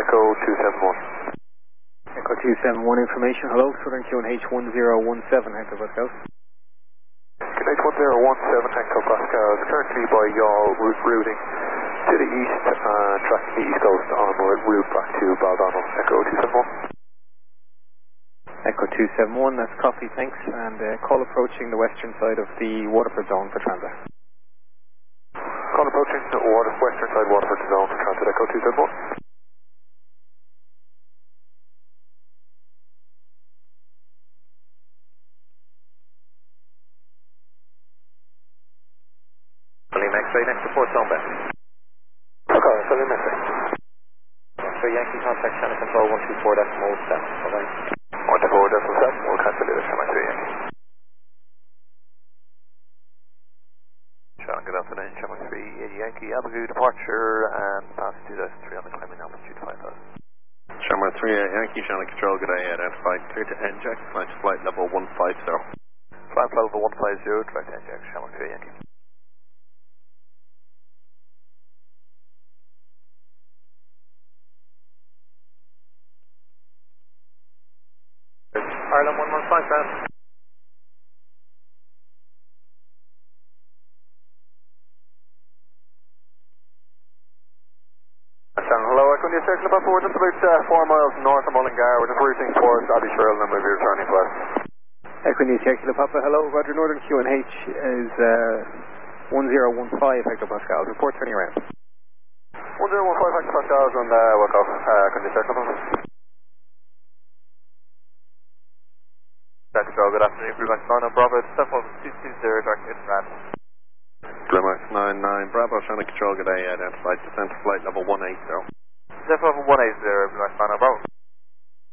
Echo 271. Echo 271 information. Hello, Southern QNH 1017 hectopascals. QNH 1017 hectopascals. Currently by y'all routing to the east and tracking the east coast on route back to Baldano. Echo 271. Echo 271, that's copy, thanks. And call approaching the western side of the Waterford zone for transit. Call approaching the western side Waterford zone for transit. Echo 271. William X-ray next to Port Zone Bay. Okay, William X-ray. So Yankee contact channel control 124.7. Okay. 124.7, we'll cancel it, Channel 3 Yankee. Sean, good afternoon, Channel 3 Yankee, Abigail departure and pass 2003 on the climbing altitude 5000. Channel 3 Yankee, Channel Control, good day, identified, clear to NJAX, flight level 150. Flight level 150, direct NJAX, Channel 3 Yankee. Ireland 115, man. Hello, Echo News Circle about 4, just about 4 miles north of Mullingar. We're just routing towards Abbeyshire and then we'll be returning west. Echo News Circle Papa, hello, Roger, Northern QNH is 1015 hectopascals. Report turning around. 1015 hectopascals on Waco, Echo News Circle Papa. Control, good afternoon, Blue Max 9 Bravo, step over 220, direct inbound. Blue Max 99, Bravo, Channel Control, good day, identified, descent to flight level 180. Step over 180, Blue Max 9 Bravo.